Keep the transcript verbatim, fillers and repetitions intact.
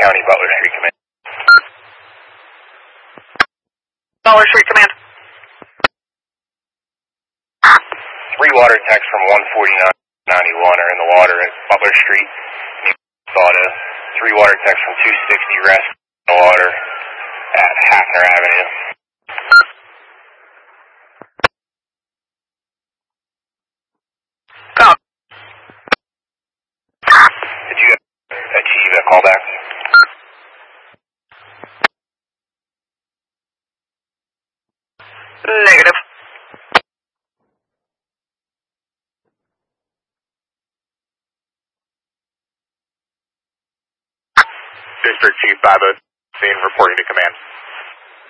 County, Butler Street Command. Butler Street Command. Three water techs from one forty-nine ninety-one are in the water at Butler Street. Minnesota. Three water techs from two sixty rest in the water at Hackner Avenue. Copy. Did you achieve a callback? Negative. District Chief five oh scene reporting to command.